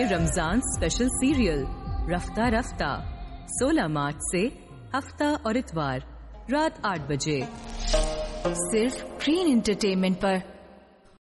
Ramzan special serial रफ्ता रफ्ता 16 मार्च से हफ्ता और इतवार रात 8 बजे सिर्फ ग्रीन एंटरटेनमेंट पर।